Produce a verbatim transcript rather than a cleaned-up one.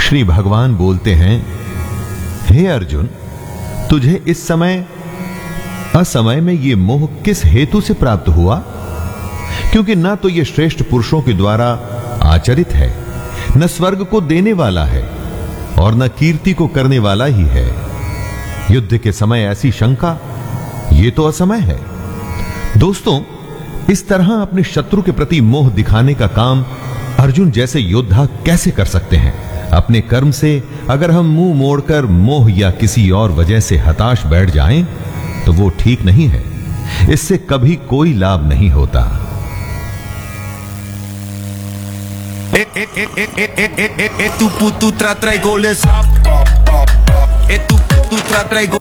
श्री भगवान बोलते हैं, हे अर्जुन, तुझे इस समय असमय में ये मोह किस हेतु से प्राप्त हुआ? क्योंकि ना तो ये श्रेष्ठ पुरुषों के द्वारा आचरित है, न स्वर्ग को देने वाला है और न कीर्ति को करने वाला ही है। युद्ध के समय ऐसी शंका, ये तो असमय है। दोस्तों, इस तरह अपने शत्रु के प्रति मोह दिखाने का काम अर्जुन जैसे योद्धा कैसे कर सकते हैं? अपने कर्म से अगर हम मुंह मोड़कर मोह या किसी और वजह से हताश बैठ जाएं, तो वो ठीक नहीं है। इससे कभी कोई लाभ नहीं होता। E, e, e, e, e, e, e, e tu putu tra traigo le sap. E tu putu tra traigo